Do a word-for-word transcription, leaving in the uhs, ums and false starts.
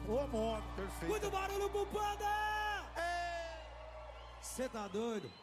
Ô, modo, perfeito. Muito barulho pro Panda! Cê tá doido?